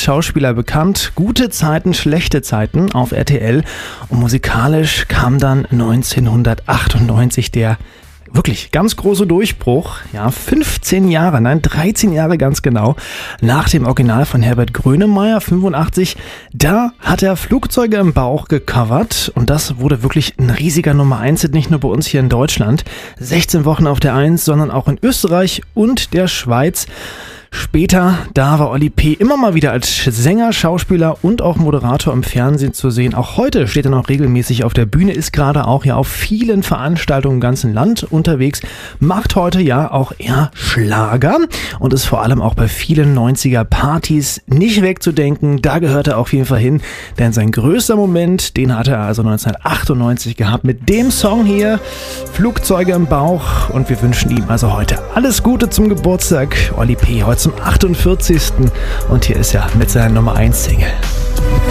Schauspieler bekannt. Gute Zeiten, schlechte Zeiten auf RTL. Und musikalisch kam dann 1998 der wirklich ganz große Durchbruch. Ja, 13 Jahre ganz genau, nach dem Original von Herbert Grönemeyer, 85. Da hat er Flugzeuge im Bauch gecovert und das wurde wirklich ein riesiger Nummer 1-Hit, nicht nur bei uns hier in Deutschland. 16 Wochen auf der 1, sondern auch in Österreich und der Schweiz. Später, da war Oli P. immer mal wieder als Sänger, Schauspieler und auch Moderator im Fernsehen zu sehen. Auch heute steht er noch regelmäßig auf der Bühne, ist gerade auch ja auf vielen Veranstaltungen im ganzen Land unterwegs, macht heute ja auch eher Schlager und ist vor allem auch bei vielen 90er-Partys nicht wegzudenken. Da gehört er auf jeden Fall hin, denn sein größter Moment, den hatte er also 1998 gehabt mit dem Song hier, Flugzeuge im Bauch, und wir wünschen ihm also heute alles Gute zum Geburtstag. Oli P. heute zum 48. Und hier ist er mit seiner Nummer 1 Single.